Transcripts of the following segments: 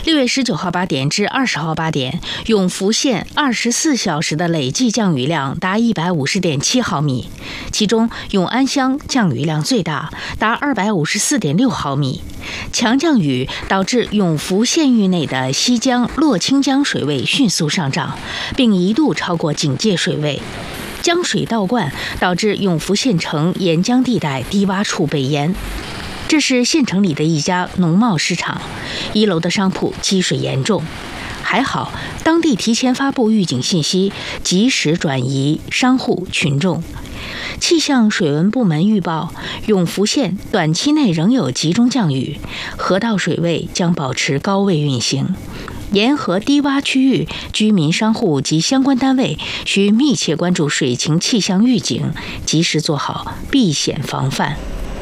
6月19号8点至20号8点，永福县24小时的累计降雨量达150.7毫米，其中永安乡降雨量最大，达254.6毫米。强降雨导致永福县域内的西江、洛清江水位迅速上涨，并一度超过警戒水位。江水倒灌，导致永福县城沿江地带低洼处被淹。这是县城里的一家农贸市场，1楼的商铺积水严重，还好当地提前发布预警信息，及时转移商户群众。气象水文部门预报，永福县短期内仍有集中降雨，河道水位将保持高位运行。沿河低洼区域居民、商户及相关单位需密切关注水情气象预警，及时做好避险防范。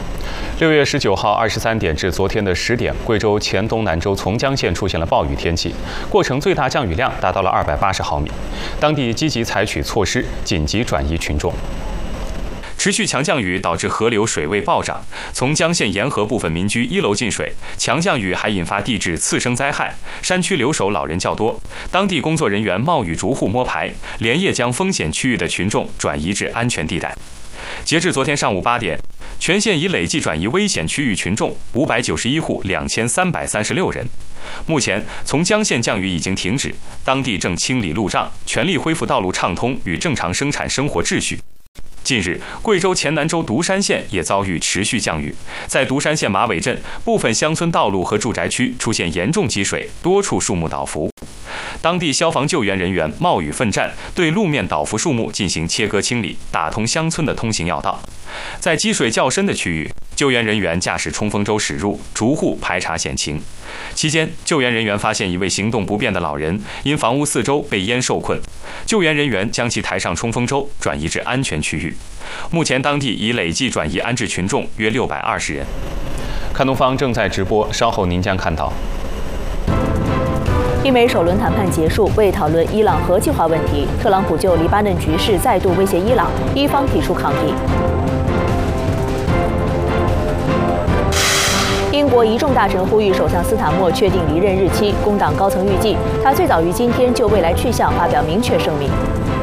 6月19号23点至昨天的10点，贵州黔东南州从江县出现了暴雨天气，过程最大降雨量达到了280毫米，当地积极采取措施，紧急转移群众。持续强降雨导致河流水位暴涨，从江县沿河部分民居1楼进水。强降雨还引发地质次生灾害，山区留守老人较多，当地工作人员冒雨逐户摸排，连夜将风险区域的群众转移至安全地带。截至昨天上午8点，全县已累计转移危险区域群众591户2336人。目前，从江县降雨已经停止，当地正清理路障，全力恢复道路畅通与正常生产生活秩序。近日，贵州黔南州独山县也遭遇持续降雨，在独山县马尾镇部分乡村道路和住宅区出现严重积水，多处树木倒伏。当地消防救援人员冒雨奋战，对路面倒伏树木进行切割清理，打通乡村的通行要道。在积水较深的区域，救援人员驾驶冲锋舟驶入，逐户排查险情。期间，救援人员发现一位行动不便的老人因房屋四周被淹受困，救援人员将其抬上冲锋舟，转移至安全区域。目前，当地已累计转移安置群众约620人。看东方正在直播，稍后您将看到。 英美首轮谈判结束，为讨论伊朗核计划问题，特朗普就黎巴嫩局势再度威胁伊朗，伊方提出抗议。英国一众大臣呼吁首相斯坦默确定离任日期，工党高层预计他最早于今天就未来去向发表明确声明。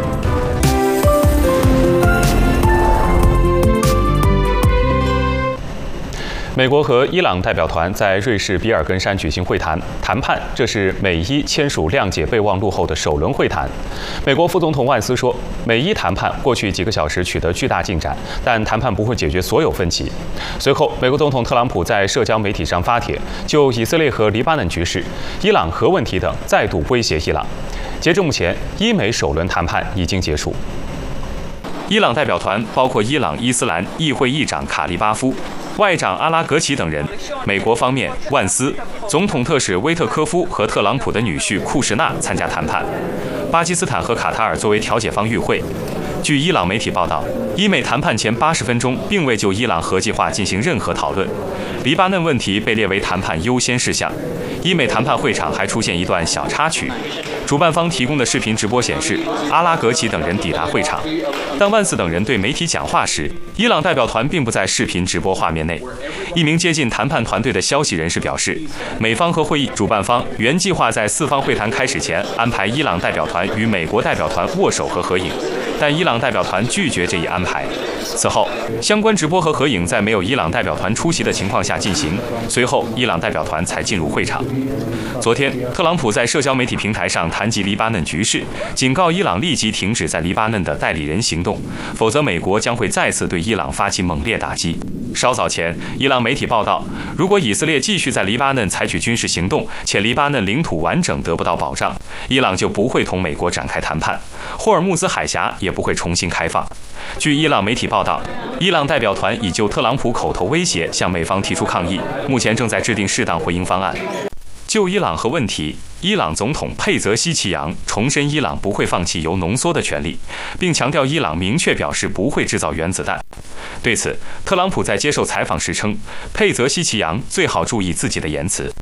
美国和伊朗代表团在瑞士比尔根山举行会谈，谈判这是美伊签署谅解备忘录后的首轮会谈。美国副总统万斯说，美伊谈判过去几个小时取得巨大进展，但谈判不会解决所有分歧。随后，美国总统特朗普在社交媒体上发帖，就以色列和黎巴嫩局势、伊朗核问题等再度威胁伊朗。截至目前，伊美首轮谈判已经结束。伊朗代表团包括伊朗伊斯兰议会议长卡利巴夫、外长阿拉格齐等人。美国方面，万斯、总统特使威特科夫和特朗普的女婿库什纳参加谈判。巴基斯坦和卡塔尔作为调解方与会。据伊朗媒体报道，伊美谈判前80分钟并未就伊朗核计划进行任何讨论。黎巴嫩问题被列为谈判优先事项。伊美谈判会场还出现一段小插曲。主办方提供的视频直播显示，阿拉格齐等人抵达会场，但万斯等人对媒体讲话时，伊朗代表团并不在视频直播画面内。一名接近谈判团队的消息人士表示，美方和会议主办方原计划在4方会谈开始前安排伊朗代表团与美国代表团握手和合影，但伊朗代表团拒绝这一安排。此后，相关直播和合影在没有伊朗代表团出席的情况下进行，随后伊朗代表团才进入会场。昨天，特朗普在社交媒体平台上谈及黎巴嫩局势，警告伊朗立即停止在黎巴嫩的代理人行动，否则美国将会再次对伊朗发起猛烈打击。稍早前，伊朗媒体报道，如果以色列继续在黎巴嫩采取军事行动，且黎巴嫩领土完整得不到保障，伊朗就不会同美国展开谈判，霍尔木兹海峡也不会重新开放。据伊朗媒体报道，伊朗代表团已就特朗普口头威胁向美方提出抗议，目前正在制定适当回应方案。就伊朗核问题，伊朗总统佩泽希奇扬重申伊朗不会放弃铀浓缩的权利，并强调伊朗明确表示不会制造原子弹。对此，特朗普在接受采访时称，佩泽希奇扬最好注意自己的言辞。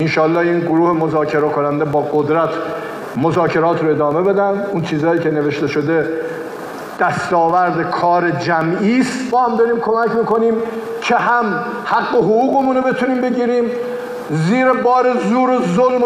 مذاکرات رو ادامه بدن اون چیزایی که نوشته شده دستاورد کار جمعی است با هم داریم کمک میکنیم که هم حق و حقوقمون رو بتونیم بگیریم زیر بار زور و ظلم